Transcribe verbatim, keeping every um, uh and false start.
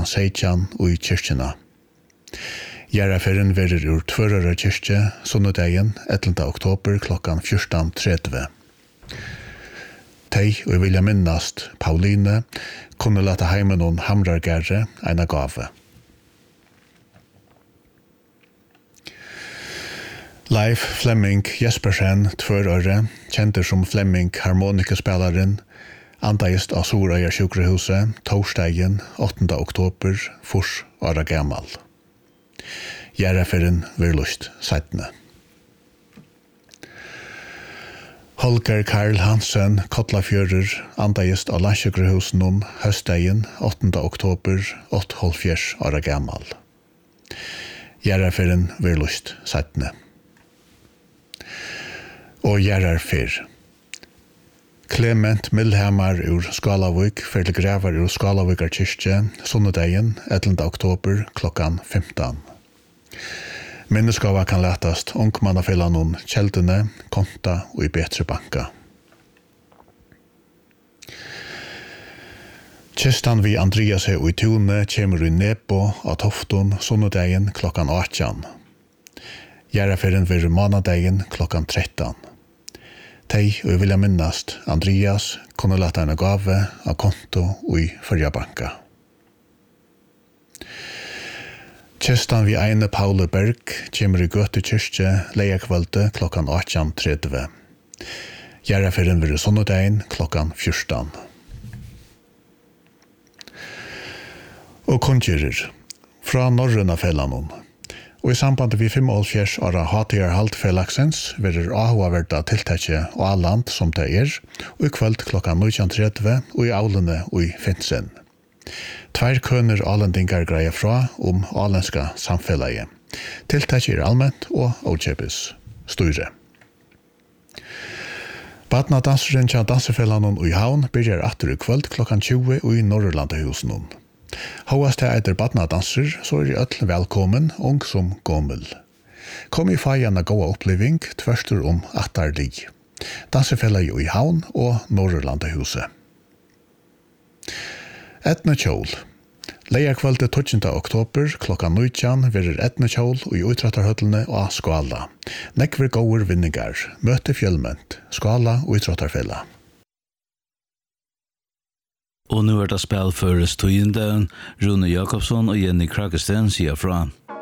seitjan og i kyrkjena. Gjerraferien verer ur Tvørøra kyrkje, sunnudegen, ellevte oktober klokkan fjorton tretti. Tei og vilja minnast Pauline kunne lata heimen hon Hamrargerre eina gave. Leif Flemming Jespersen, Tvørøre, kjente som Flemming harmonikaspelaren, andaist av Sorøya sjukrehuset, torsdagen, åttende oktober, fors åra gammal. Gjerraferien vir lust seitne. Holger Karl Hansen, Kotlafjører, andaist av landsjukrehusen om høstdagen, åttende oktober, åttende åra gammal. Gjerraferien vir lust seitne. Og gjerrar fyr. Clement Milhamar ur Skalavik, fyrir gravar ur Skalavikar kyrkje, sunnudegen, ellevte oktober, klokkan fimtan. Minneskava kan letast ungmannafelanon Kjeldene, Konta og i Betre Banka. Kistan vi Andreas og i Tune kjemur i Nebo av Tofton, sunnudegen, klokkan åttan. Gjerraferien vir månadegen, klokkan tretton. Tei og vilja minnast Andreas kunne lata en gave av konto og i Førja Banka. Kistan vi Eine Paule Berg kjemur i Gøte kyrkje leiakvalde klokkan åttan tretti. Gjerraferien vir sunnudegen klokkan fjorton. Og kunngjører fra Norrøna Fellanon. Og i samband vi femoghalvfjerds åra H T R Haltfelagsens verer ahuaverda tiltakje og Aland som det er, og i kveld klokkan nitjan tretti og i Aulene og i Finsen. Tveir køner alendingar greia fra om alenska samfellaget. Tiltakje er allment og åkjepis styre. Badnadanseren kja dansefellanon og i Havn byrjar atter i kveld klokkan tjue og i Norrlandahusen. Håast det eiter badnadanser, så er øll velkommen, ung som gommel. Kom i feian av gåa oppleving, tverstur om attarlig. Dansefellet i Havn og Norrlandahuset. Etne kjål. Leierkvalde tjuende oktober, klokkan nitjan, verer etne kjål og i utrattarhøtlene og skala. Nekver gåur vinningar, møte fjellment, skala og utrattarfella. Og nu er det spill for Støyendøen, Rune Jakobsson og Jenny Krakesten sier fra.